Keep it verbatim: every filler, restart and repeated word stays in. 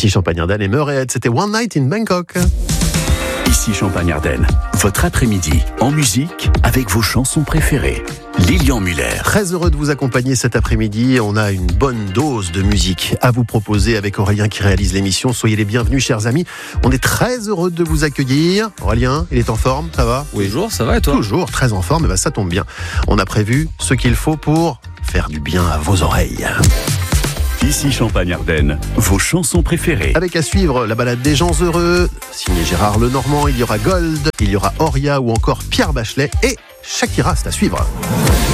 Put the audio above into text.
Ici Champagne-Ardenne et Meuret, c'était One Night in Bangkok. Ici Champagne-Ardenne, votre après-midi en musique avec vos chansons préférées. Lilian Muller. Très heureux de vous accompagner cet après-midi. On a une bonne dose de musique à vous proposer avec Aurélien qui réalise l'émission. Soyez les bienvenus, chers amis. On est très heureux de vous accueillir. Aurélien, il est en forme, ça va ? Oui. Toujours, ça va et toi ? Toujours, très en forme, et ben ça tombe bien. On a prévu ce qu'il faut pour faire du bien à vos oreilles. Ici Champagne-Ardenne, vos chansons préférées. Avec à suivre la balade des gens heureux, signé Gérard Lenormand, il y aura Gold, il y aura Oria ou encore Pierre Bachelet et Shakira, c'est à suivre.